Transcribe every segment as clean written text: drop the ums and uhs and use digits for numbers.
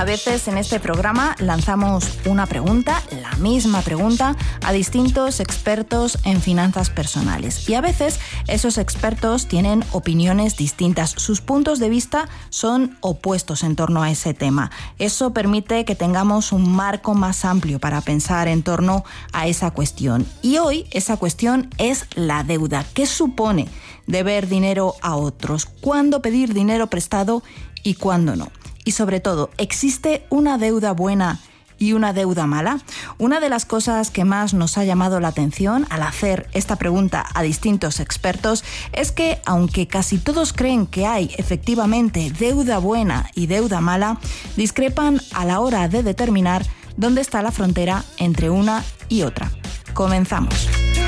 A veces en este programa lanzamos una pregunta, la misma pregunta, a distintos expertos en finanzas personales. Y a veces esos expertos tienen opiniones distintas. Sus puntos de vista son opuestos en torno a ese tema. Eso permite que tengamos un marco más amplio para pensar en torno a esa cuestión. Y hoy esa cuestión es la deuda. ¿Qué supone deber dinero a otros? ¿Cuándo pedir dinero prestado y cuándo no? Y sobre todo, ¿existe una deuda buena y una deuda mala? Una de las cosas que más nos ha llamado la atención al hacer esta pregunta a distintos expertos es que, aunque casi todos creen que hay efectivamente deuda buena y deuda mala, discrepan a la hora de determinar dónde está la frontera entre una y otra. Comenzamos.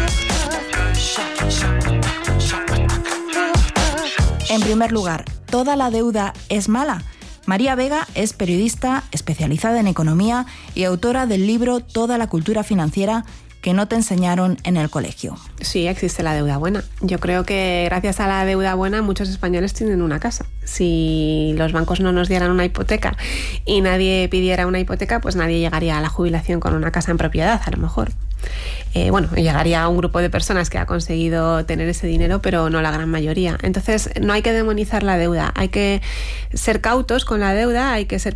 En primer lugar, ¿toda la deuda es mala? María Vega es periodista especializada en economía y autora del libro Toda la cultura financiera que no te enseñaron en el colegio. Sí, existe la deuda buena. Yo creo que gracias a la deuda buena muchos españoles tienen una casa. Si los bancos no nos dieran una hipoteca y nadie pidiera una hipoteca, pues nadie llegaría a la jubilación con una casa en propiedad, a lo mejor. Llegaría a un grupo de personas que ha conseguido tener ese dinero, pero no la gran mayoría. Entonces, no hay que demonizar la deuda. Hay que ser cautos con la deuda, hay que ser